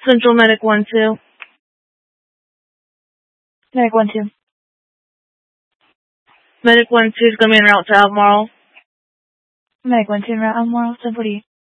Central Medic 1-2. Medic 1-2. Medic 1-2 is going to be en route to Albemarle. Medic 1-2 en route Albemarle, 740.